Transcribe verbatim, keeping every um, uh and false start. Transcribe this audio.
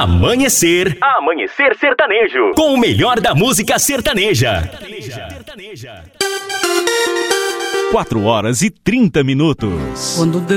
Amanhecer. Amanhecer Sertanejo. Com o melhor da música sertaneja. quatro horas e trinta minutos. Quando